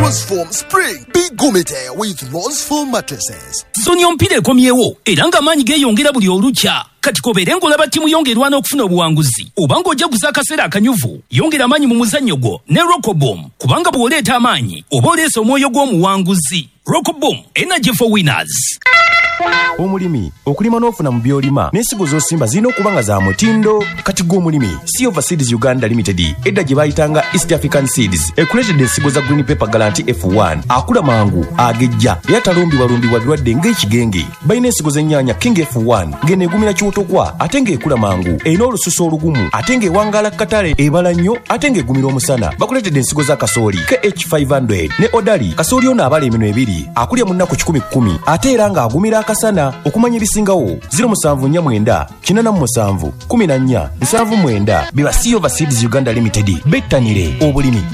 Roseform Spring. Be gumite with Roseform mattresses. Sonyo mpire komyewo era nga amaanyi geeyongera buli olukya. Kati kobeere ng'olaba ttiimu yongerwana okufuna obuwanguzi obanga ojja kuza akaseera akanyuvu yongera amaanyi mu muzannyo gwo ne Rocobom kubanga bw'oleeta amaanyi oba oleesa omwoyo gw'omuwanguzi. Rocobom, energy for winners. Omulimi okulima n'ofuna mu byolima n'ensigo z'osimba zirina okuba nga za mutindo. Kati gw'omulimi Silver Seeds Uganda Limited edda gye bayitanga East African Seeds ekuleetedde ensigo za Green Pepper Guarantee F1 akula mangu agejja era talumbibwalumbibwa birwadde ng'ekigenge. Balina ensigo z'ennyaanya King F1 ng'eneegumira kyotogwa ate ng'ekula mangu erina olususu olugumu ate ng'ewangaala katale ebala nnyo ate ng'egumira omusana. Bakuleetedde ensigo za kasooli KH500 ne Odali kasooli ono abala emino ebiri akulya mu nnaku 10 ate era ng'agumira akasana. Okumanya ebisingawo 0749 87 14 79 biba Silver Seeds Uganda Limited. Bettanire obulimi